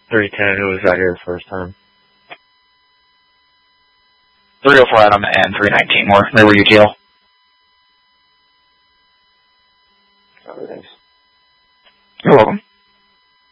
310, who was out here the first time? 304 Adam and 319 where were you, Teal? Oh, thanks. You're welcome.